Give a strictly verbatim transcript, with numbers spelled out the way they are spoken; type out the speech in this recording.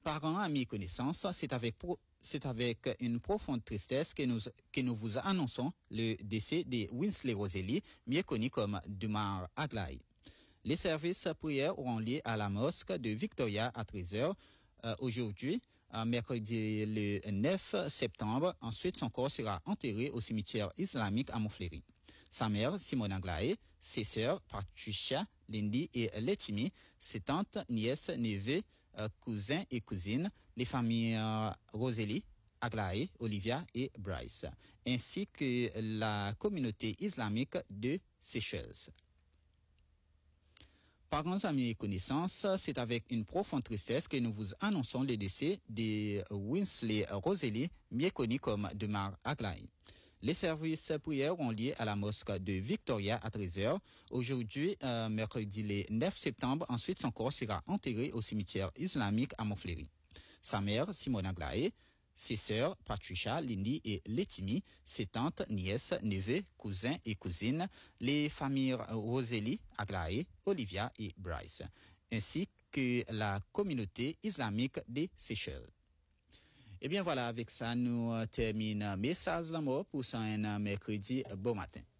Parents, amis et connaissances, c'est avec, pro- c'est avec une profonde tristesse que nous, que nous vous annonçons le décès de Winsley Roselli, mieux connu comme Dumar Aglaé. Les services prières auront lieu à la mosquée de Victoria à treize heures euh, aujourd'hui, euh, mercredi le neuf septembre. Ensuite, son corps sera enterré au cimetière islamique à Montfléry. Sa mère, Simone Aglaé, ses sœurs, Patricia, Lindy et Letimi, ses tantes, nièces, neveux, euh, cousins et cousines, les familles euh, Rosélie, Aglaé, Olivia et Bryce, ainsi que la communauté islamique de Seychelles. Parents, amis et connaissances, c'est avec une profonde tristesse que nous vous annonçons le décès de Winsley Roselli, mieux connu comme Dumar Aglaé. Les services prières ont lieu à la mosquée de Victoria à treize heures. Aujourd'hui, euh, mercredi le neuf septembre. Ensuite, son corps sera enterré au cimetière islamique à Montfléry. Sa mère, Simone Aglaé, ses sœurs, Patricia, Lindy et Letimi, ses tantes, nièces, neveux, cousins et cousines, les familles Rosélie, Aglaé, Olivia et Bryce, ainsi que la communauté islamique des Seychelles. Eh bien voilà, avec ça, nous terminons Message la mort pour un mercredi bon matin.